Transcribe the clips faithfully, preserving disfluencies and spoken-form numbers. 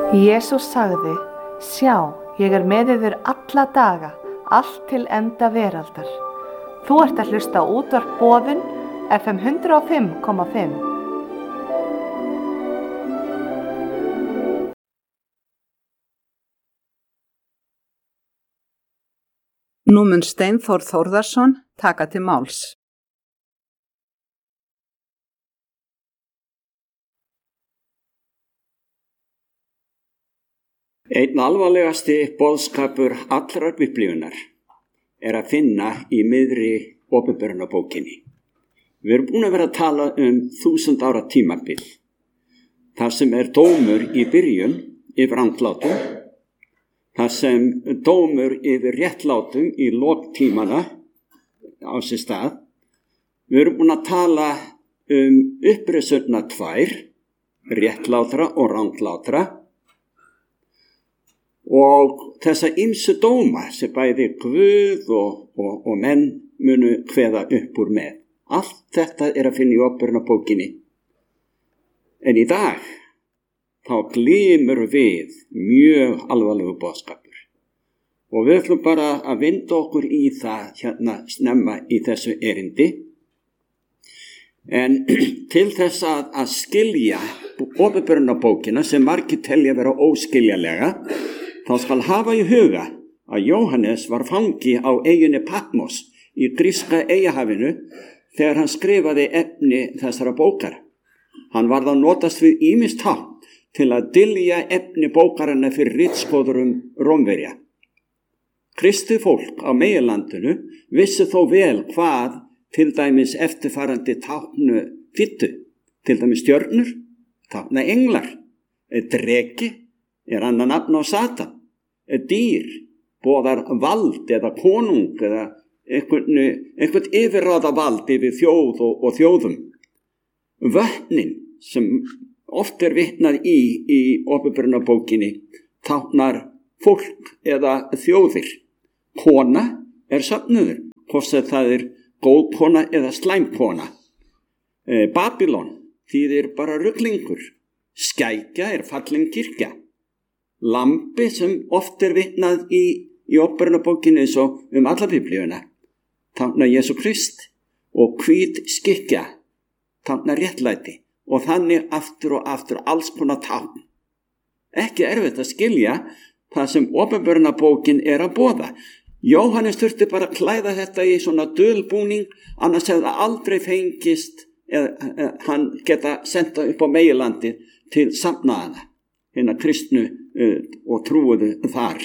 Jesús sagði, sjá, ég er með yður alla daga, allt til enda veraldar. Þú ert að hlusta á útvarp Boðun, F M hundrað og fimm komma fimm. Nú mun Steinþór Þórðarson taka til máls. Einn alvarlegasti boðskapur allrar biblíunnar er að finna í miðri opinberunarbókinni. Við erum búin að vera að tala um þúsund ára tímabil. Það sem er dómur í byrjun yfir andlátum, það sem dómur yfir réttlátum í lok tímana á sér stað. Við erum búin að tala um uppreisuna tvær, réttlátra og ranglátra, og þessa ýmsu dóma sem bæði Guð og, og, og menn munu kveða upp úr með. Allt þetta er að finna í opinberunarbókinni. En í dag þá glymur við mjög alvarlegu boðskapur. Og við ætlum bara að vinda okkur í það hérna snemma í þessu erindi. En til þess að, að skilja opinberunarbókina sem margir telja vera óskiljanlega, þá skal hafa í huga að Jóhannes var fangi á eyjunni Patmos í gríska eyjahafinu þegar hann skrifaði efni þessara bókar. Hann varð að notast við ýmist hátt til að dylja efni bókarinnar fyrir ritskoðurum Rómverja. Kristið fólk á meginlandinu vissi þó vel hvað til dæmis eftirfarandi táknu þýddu. Til dæmis stjörnur, tákna englar, dreki er annað nafn á Satan. Dýr boðar vald eða konung eða einhvern, einhvern yfirráða vald yfir þjóð og, og þjóðum. Vötnin sem oft er vitnað í í opinberunarbókinni táknar fólk eða þjóðir. Kona er söfnuður, hvort sem það er góð kona eða slæm kona. E, Babylon þýðir bara ruglingur. Skækja er fallin kirkja. Lampi sem oft er vitnað í, í opinberunarbókinni eins og um alla biblíuna táknar Jesú Krist, og hvít skikkja táknar réttlæti, og þannig aftur og aftur alls konar tákn. Ekki erfitt að skilja það sem opinberunarbókin er að boða. Jóhannes þurfti bara að klæða þetta í svona dulbúning, annars hefði það aldrei fengist eða, eða hann geta senda upp á meginlandið til safnaðana, hérna kristnu uh, og trúuðu þar.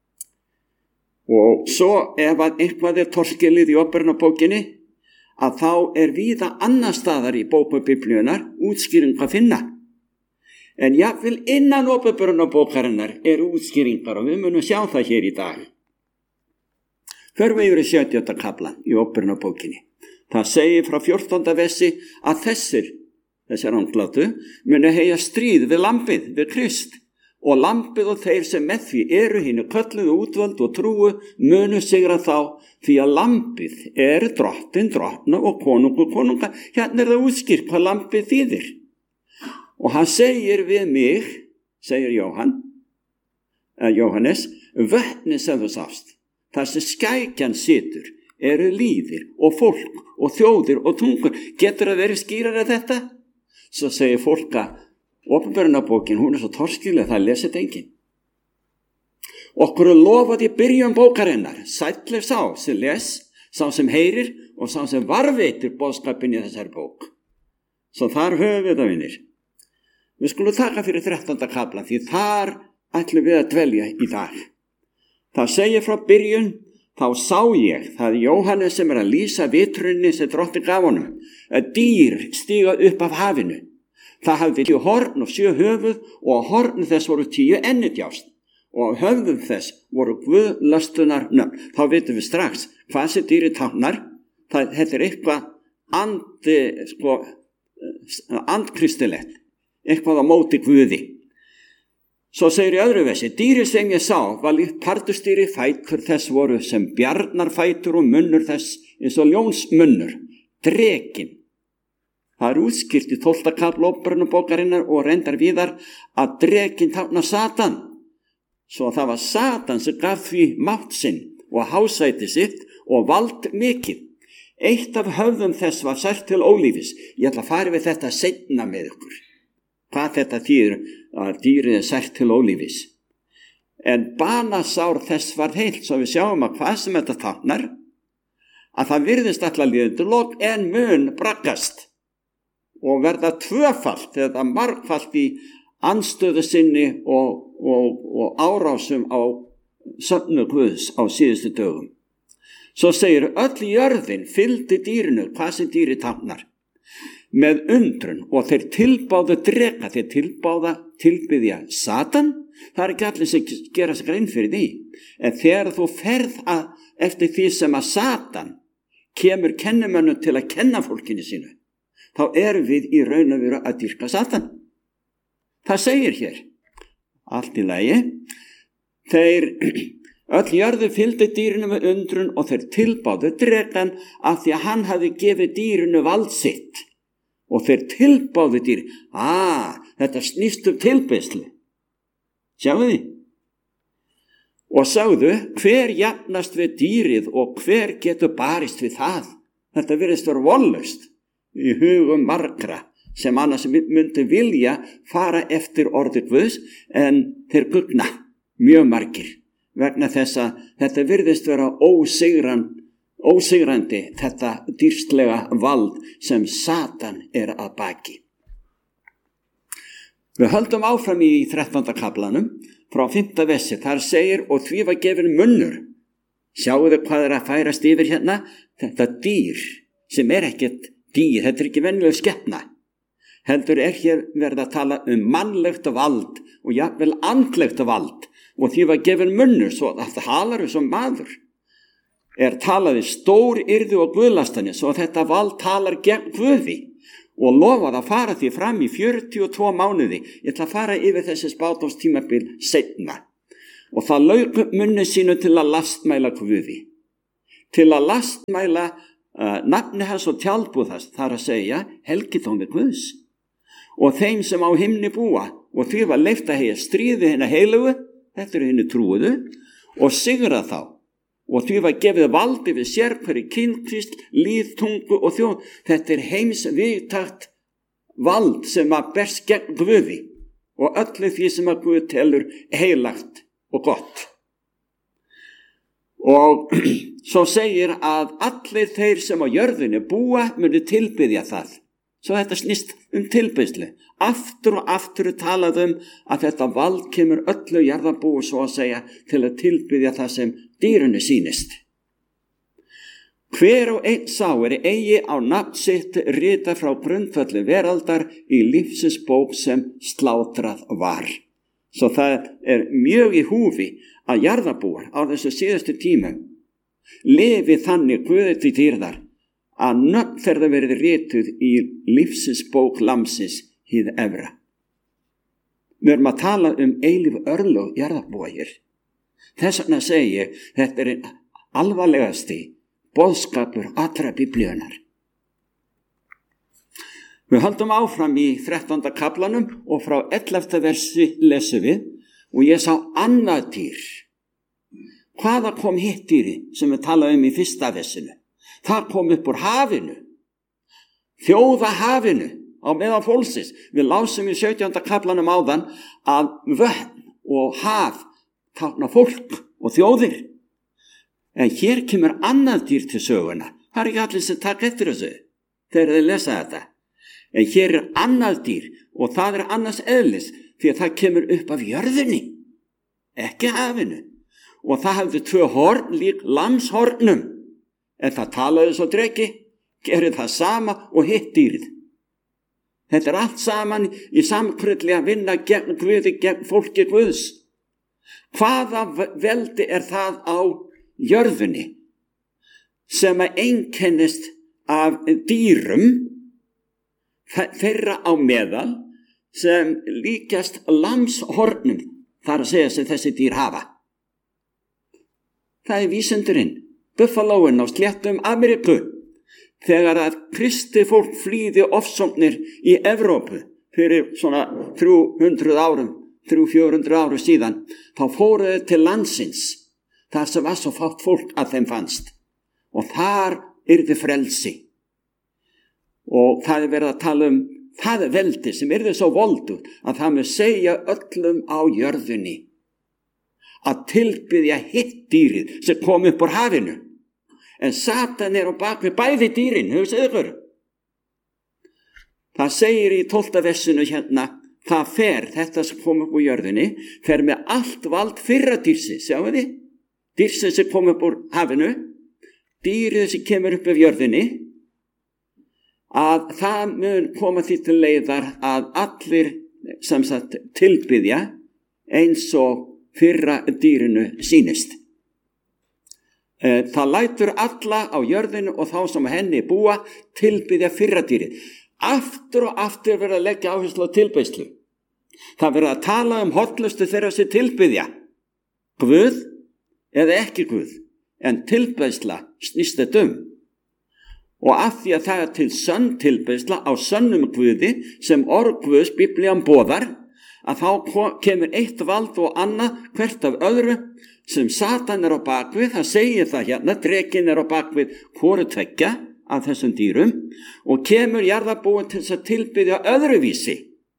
Og svo ef að eitthvað er torskilið í opinberunarbókinni, að þá er víða annar staðar í bókum biblíunnar útskýring að finna. En jafnvel innan opinberunarbókarinnar er útskýringar og við munum sjá það hér í dag. Förum við yfir í sjötjánda kaflan í opinberunarbókinni. Það segir frá fjórtánda versi að þessir, þessar ranglátu, muni heyja stríð við lambið, við Krist. Og lambið og þeir sem með því eru hinu kölluðu útvöld og trúu munu sigra þá, því að lambið er drottin, drottna og konungur, konunga. Hérna er það útskýrt hvað lambið þýðir. Og hann segir við mig, segir Jóhann, að Jóhannes, vötnin sem þú sást, þar sem skækjan situr, eru líðir og fólk og þjóðir og tungur. Getur að vera skýrar að þetta? Svo segir fólk að opinberunarbókin, hún er svo torskileg, það lesið enginn. Okkur er lofað í byrjun bókarinnar, sæll er sá sem les, sá sem heyrir og sá sem varveitir boðskapinn í þessari bók. Svo þar höfum við það, vinir. Við skulum taka fyrir þrettánda kaflan, því þar ætlum við að dvelja í dag. Það segir frá byrjun, þá sá ég, það er Jóhannes sem er að lýsa vitrunni sem Drottinn gaf honum, að dýr stíga upp af hafinu. Það hafði tíu horn og sjö höfuð, og á horn þess voru tíu ennidjást, og á höfðum þess voru guðlastunar nöfn. Þá vitum við strax hvað sem dýri táknar. Það er eitthvað andi, sko, andkristilegt, eitthvað á móti Guði. Svo segir í öðru versi, dýri sem ég sá var líkt pardustýri, fætur þess voru sem bjarnarfætur og munnur þess eins og ljónsmunnur. Drekinn, Það er útskýrt í tólfta kafla Óperunnabókarinnar og reyndar víðar að drekinn táknar Satan. Svo það var Satan sem gaf því mátt sinn og hásæti sitt og vald mikið. Eitt af höfðum þess var sært til ólífis. Ég ætla að fara við þetta seinna með ykkur. Hvað þetta þýðir að dýrið er sært til ólífis. En banasár þess var heilt, svo við sjáum að hvað sem þetta táknar, að það virðist alltaf líður lok en mun braggast og verða tvöfalt eða margfalt í anstöðu sinni og, og, og árásum á söfnu Guðs á síðustu dögum. Svo segir öll jörðin fylgdi dýrinu, hvað sem dýri táknar, með undrun og þeir tilbáðu dreka, þeir tilbáða tilbyðja Satan. Það er ekki allir sem gera sig grein fyrir því. En þegar þú ferð að, eftir því sem að Satan kemur kennumönnum til að kenna fólkinu sínu, þá erum við í raun og veru að dýrka Satan. Það segir hér, allt í lagi, þeir öll jörðu fylgdi dýrinu með undrun og þeir tilbáðu drekan af því að hann hafi gefið dýrinu vald sitt. Og þeir tilbáðu dýri, að þetta snýst um tilbeiðslu. Sjáu því? Og sagðu, hver jafnast við dýrið og hver getur barist við það? Þetta virðist vera vonlaust í hugum margra sem annars myndi vilja fara eftir orði Guðs, en þeir gugna mjög margir vegna þess að þetta virðist vera ósigran, ósigrandi þetta dýrstlega vald sem Satan er að baki. Við höldum áfram í þrettánda kaflanum frá fimmta versi. Þar segir, og því var gefinn munnur. Sjáuðu hvað er að færast yfir hérna? Þetta dýr sem er ekkert dýr, þetta er ekki venjuleg skepna. Heldur er hér verið að tala um mannlegt vald og jafnvel andlegt vald, og því var gefinn munnur, svo að það talar sem maður. Er talaði stór yrðu og guðlastanir, svo að þetta vald talar gegn Guði og lofaði að fara því fram í fjörutíu og tvo mánuði. Ég ætla að fara yfir þessi spádómstímabil seinna. Og það lauk munni sínu til að lastmæla Guði, til að lastmæla uh, nafni hans og tjaldbúðast, þar að segja helgitóni Guðs, og þeim sem á himni búa, og því var leyft að heyja stríði hennar heilugu, þetta er henni trúuðu, og sigra þá, og því var gefið valdi við sérhverju kynkvist, líð, tungu og þjóð. Þetta er heims viðtakt vald sem að berst gegn Guði og öllu því sem að Guð telur heilagt og gott. Og svo segir að allir þeir sem á jörðinu búa muni tilbyðja það. Svo þetta snýst um tilbyðslu. Aftur og aftur talað um að þetta vald kemur öllu jarðarbúi, svo að segja, til að tilbyðja það sem dýrinu sýnist. Hver og einn sá er eigi á nafn sitt rita frá grundvelli veraldar í lífsins bók sem slátrað var. Svo það er mjög í húfi að jarðarbúar á þessu síðustu tímum lifi þannig Guði til dýrðar að nöfn þeirra verið rituð í lífsins bók lamsins hið efra. Við erum að tala um eilíf örlög jarðarbúa hér. Þess vegna segi ég, þetta er alvarlegasti boðskapur allra biblíunar. Við höldum áfram í þrettánda kaflanum og frá ellefta versi lesum við, og ég sá annað dýr. Hvaða kom hitt dýri sem við talaðum í fyrsta versinu? Það kom upp úr hafinu, þjóðahafinu á meðal fólksins. Við lásum í sautjánda kaflanum áðan að vötn og haf tákna fólk og þjóðir. En hér kemur annað dýr til söguna. Það er ekki allir sem taka eftir þessu þegar þeir lesa þetta. En hér er annað dýr og það er annars eðlis, því að það kemur upp af jörðinni, ekki hafinu. Og það hafði tvö horn lík lamshornum. En það talaði svo dreki, gerir það sama og hitt dýrið. Þetta er allt saman í samkrulli að vinna gegn Guði, gegn fólki Guðs. Hvaða veldi er það á jörðinni sem að einkennist af dýrum þeirra á meðal sem líkjast lamshornum, þar að segja sem þessi dýr hafa? Það er vísindurinn, buffalóin á sléttum Ameríku. þegar að kristi fólk flýði ofsóknir í Evrópu fyrir svona þrjú hundruð árum, þrjú til fjögur hundruð árum síðan, þá fóruðu til landsins, þar sem var svo fátt fólk að þeim fannst. Og þar yrði frelsi. Og það er verið að tala um það veldi sem yrði svo voldur að það með segja öllum á jörðunni að tilbiðja hitt dýrið sem kom upp úr hafinu. En Satan er á bak við bæði dýrin, hugsið ykkur. Það segir í tólfta versinu hérna, það fer, þetta sem kom upp úr jörðunni, fer með allt vald fyrra dýrsins, sjáu þið? Dýrsins sem kom upp úr hafinu, dýrið sem kemur upp af jörðinni, að það mun koma því til leiðar að allir sem sagt tilbiðja eins og fyrra dýrinu sýnist. Það lætur alla á jörðinu og þá sem henni búa tilbiðja fyrra dýrið. Aftur og aftur verður að leggja áherslu á tilbeiðslu. Það verður að tala um hollustu þeirra sem tilbiðja. Guð eða ekki Guð, en tilbeiðsla snýst þetta um. Og af því að það er til sönn tilbeiðsla á sönnum Guði sem orð Guðs Biblían boðar, að þá kemur eitt vald og annað hvert af öðru sem Satan er á bakvið, það segir það hérna, drekinn er á bakvið hvoru tveggja af þessum dýrum og kemur jarðarbúin til þess að tilbiðja öðruvísi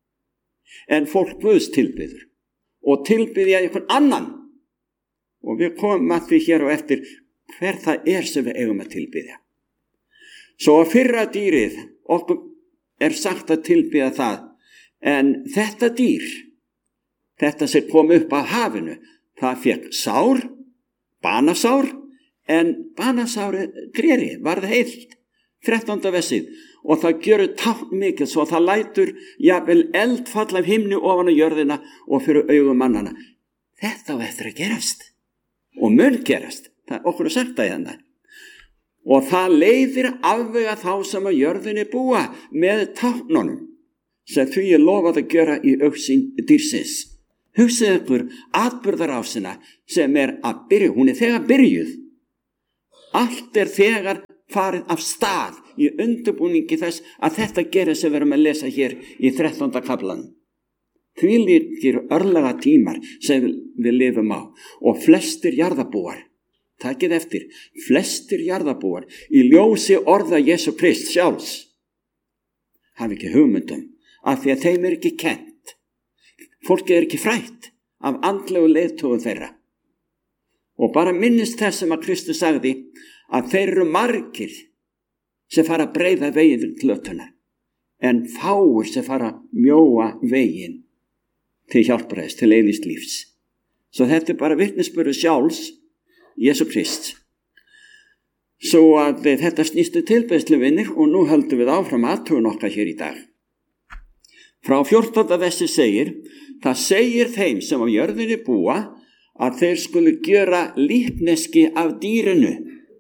en fólk Guðs tilbiður og tilbiðja einhvern annan. Og við komum að því hér og eftir hver það er sem við eigum að tilbiðja. Svo að fyrra dýrið, okkur er sagt að tilbiðja það, en þetta dýr, þetta sem kom upp af hafinu, það fekk sár, banasár, en banasári gleri varð heilt, þrettánda versið, og það gjörur tákn mikið svo það lætur jafnvel eldfall af himni ofan á jörðina og fyrir augum mannana. Þetta á eftir að gerast og mun gerast, það okkur er sagt að hérna. Og það leiðir afvega þá sem að jörðinni búa með táknunum sem því er lofað að gera í augsýn dýrsins. Hugsið ykkur atburðarásina sem er að byrja, hún er þegar byrjuð. Allt er þegar farið af stað í undirbúningi þess að þetta gerir sem við erum að lesa hér í þrettánda kaflanum. Því líkir örlaga tímar sem við lifum á og flestir jarðarbúar, takið eftir, flestir jarðarbúar í ljósi orða Jesú Krist sjálfs hafa ekki hugmyndum af því að þeim er ekki kennt. Fólki er ekki frætt af andlegu leiðtogum þeirra. Og bara minnist þess sem að Kristus sagði að þeir eru margir sem fara að breiða veginn til lötuna en fáir sem fara að mjóa veginn til hjálpræðis, til eilífs lífs. Svo þetta er bara vitnisburður sjálfs Jesú Krist. Svo að þetta snýstu tilbeiðsluvinnir og nú höldum við áfram aðtugun okkar hér í dag. Frá fjórtánda versi segir, það segir þeim sem á jörðinni búa að þeir skulu gjöra líkneski af dýrinu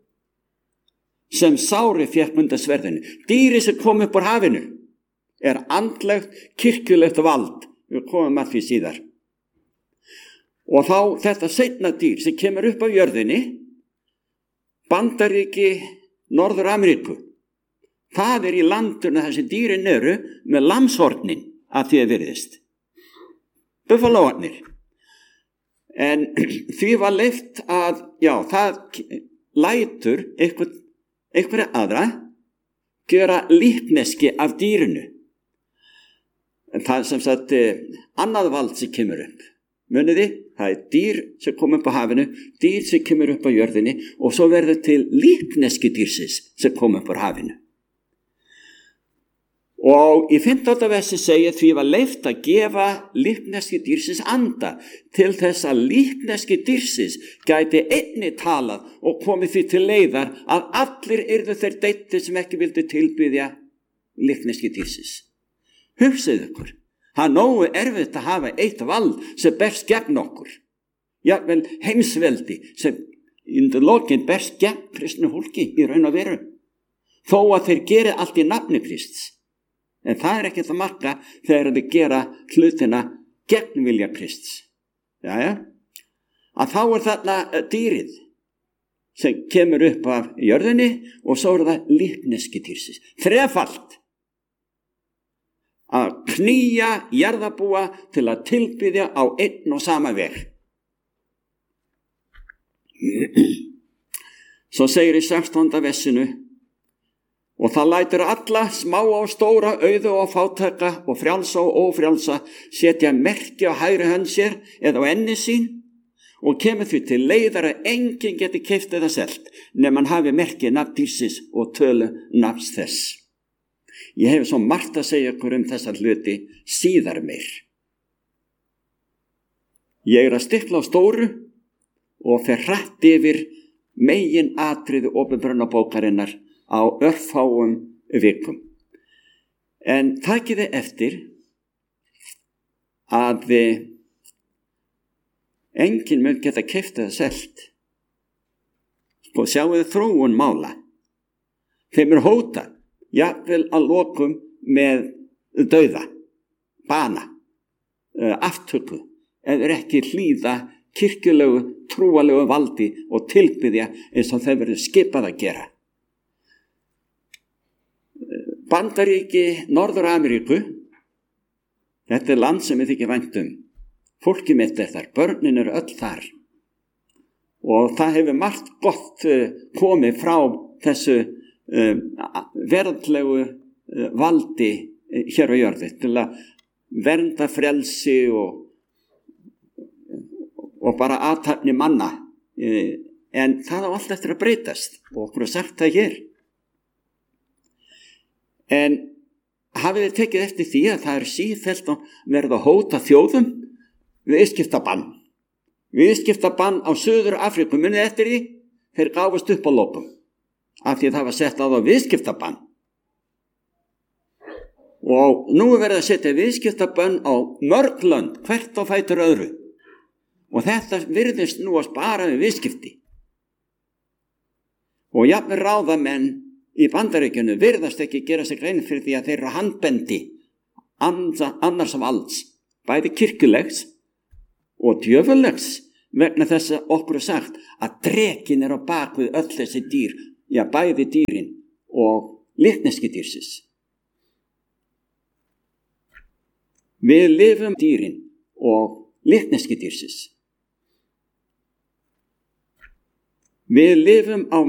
sem sári fékk undan sverðinu. Dýri sem kom upp úr hafinu er andlegt, kirkjulegt vald. Við komum að því síðar. Og þá þetta seinna dýr sem kemur upp af jörðinni, Bandaríki Norður Ameríku, það er í landuna þar sem dýrin eru með lamshornin að því að virðist. Buffalóarnir. En því var leyft að, já, það lætur einhver, einhverja aðra gera líkneski af dýrinu. En það er sem sagt annað vald sem kemur upp. Muniði, það er dýr sem kom upp á hafinu, dýr sem kemur upp á jörðinni og svo verður til líkneski dýrsins sem kom upp á hafinu. Og í fimmtánda versi segir því var leyft að gefa líkneski dýrsins anda til þess að líkneski dýrsins gæti einni talað og komið því til leiðar að allir yrðu þeir deittir sem ekki vildu tilbiðja líkneski dýrsins. Hugsið ykkur. Það er nógu erfitt að hafa eitt vald sem berst gegn okkur. Jafnvel heimsveldi sem undir lokin berst gegn kristnu fólki í raun og veru. Þó að þeir geri allt í nafni Krists. En það er ekkert að marka þegar þeir gera hlutina gegn vilja Krists. Jæja. Að þá er þarna dýrið sem kemur upp af jörðinni og svo er það líkneskidýrsins. Þrefalt að knýja jarðarbúa til að tilbiðja á einn og sama veg. Svo segir í sextánda versinu: og það lætur alla, smá og stóra, auðu og fátæka og frjálsa og ófrjálsa setja merki á hægri hönd sér eða á enni sín, og kemur því til leiðar að enginn geti keypt eða selt nema hann hafi merkið nafn dýrsins og tölu nafns þess. Ég hef svo margt að segja ykkur um þessar hluti síðar meir. Ég er að stikla á stóru og fer hratt yfir megin atriði opinberunarbókarinnar á örfáum vikum. En takið þið eftir að enginn mun geta keypt eða selt. Og sjáu þið þróun mála. Þeim er hóta, jafnvel að lokum með dauða, bana, aftöku, eða ekki hlýða kirkjulegu, trúalegu valdi og tilbiðja eins og þau verður skipað að gera. Bandaríki Norður-Ameríku, þetta er land sem við þykir vænt um. Fólkið mitt er þar, börnin eru öll þar. Og það hefur margt gott komið frá þessu veraldlegu valdi hér á jörðu til að vernda frelsi og, og bara athafni manna. En það á allt eftir að breytast og okkur er sagt það hér. En hafið þið tekið eftir því að það er sífellt að verða að hóta þjóðum viðskiptabann. Viðskiptabann á Suður Afríku, munið eftir því, þeir gáfust upp á lopum af því að það var sett á það viðskiptabann. Og nú er verið að setja viðskiptabann á mörg lönd, hvert á fætur öðru. Og þetta virðist nú að spara við viðskipti. Og jafnvel ráðamenn í Bandaríkjunum virðast ekki gera sig grein fyrir því að þeir eru handbendi annars af alls, bæði kirkjulegs og djöfullegs, vegna þess að okkur er sagt að drekin er á bak við öll þessi dýr, já bæði dýrin og líkneskidýrsins. Við lifum dýrin og líkneskidýrsins. Við lifum á